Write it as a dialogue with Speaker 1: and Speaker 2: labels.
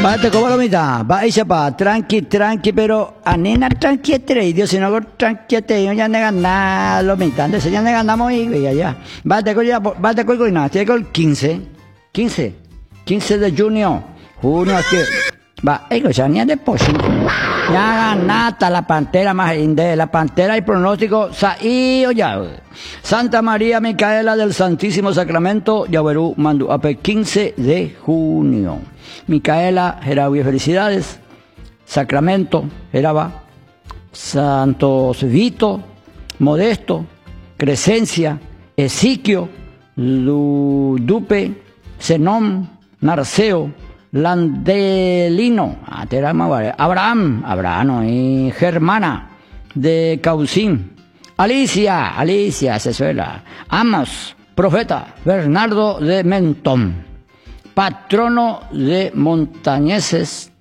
Speaker 1: Bate como la mitad, va y chapa, tranqui, pero a nena tranqui Dios, si no tranqui yo ya no gana lo mitad, entonces ya no ganamos y allá. Bate con nada, tiene con 15 de junio, aquí. Va, ya ni de pocho. Ya ganata la pantera más inde, la pantera y pronóstico, saí o ya. Santa María Micaela del Santísimo Sacramento, Yaberú, Manduape, 15 de junio. Micaela, Gerabia, felicidades. Sacramento, Geraba. Santos Vito, Modesto, Crescencia, Esiquio, Ludupe, Zenón, Narceo, Landelino, Abraham y Germana de Caucín, Alicia, Cesuela, Amos, Profeta, Bernardo de Mentón, patrono de montañeses